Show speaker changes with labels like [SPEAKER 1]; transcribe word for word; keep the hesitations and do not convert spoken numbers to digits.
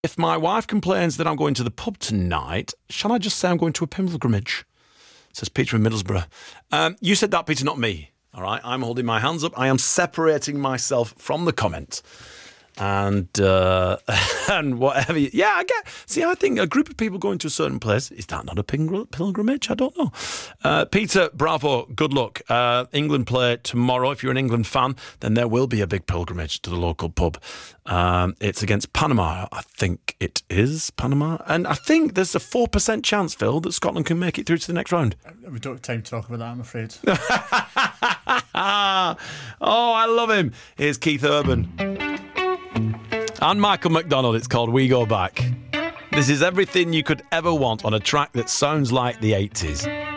[SPEAKER 1] If my wife complains that I'm going to the pub tonight, shall I just say I'm going to a pilgrimage? Says Peter in Middlesbrough. Um, you said that, Peter, not me. All right, I'm holding my hands up. I am separating myself from the comment. And uh, and whatever. You, yeah, I get. See, I think a group of people going to a certain place, is that not a pilgrimage? I don't know. Uh, Peter, bravo. Good luck. Uh, England play tomorrow. If you're an England fan, then there will be a big pilgrimage to the local pub. Um, it's against Panama. I think it is Panama. And I think there's a four percent chance, Phil, that Scotland can make it through to the next round.
[SPEAKER 2] We don't have time to talk about that, I'm afraid.
[SPEAKER 1] Oh, I love him. Here's Keith Urban. And Michael McDonald, it's called We Go Back. This is everything you could ever want on a track that sounds like the eighties.